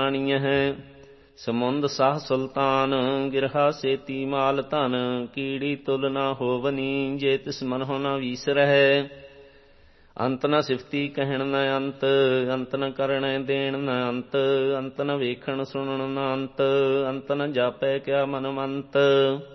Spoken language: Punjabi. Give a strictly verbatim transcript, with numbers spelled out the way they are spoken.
ਜਾਣੀਐ। ਸਮੁੰਦ ਸਾਹ ਸੁਲਤਾਨ ਗਿਰਹਾ ਸੇਤੀ ਮਾਲ ਧਨ, ਕੀੜੀ ਤੁਲ ਨਾ ਹੋਵਨੀ ਜੇ ਤਿਸ ਮਨਹੁ ਨ ਵੀਸਰਹਿ। ਅੰਤ ਨ ਸਿਫਤੀ ਕਹਿਣ ਨ ਅੰਤ, ਅੰਤ ਨ ਕਰਣੈ ਦੇਣ ਨ ਅੰਤ, ਅੰਤ ਨ ਵੇਖਣ ਸੁਣਨ ਨ ਅੰਤ, ਅੰਤ ਨ ਜਾਪੈ ਕਿਆ ਮਨ ਮੰਤ।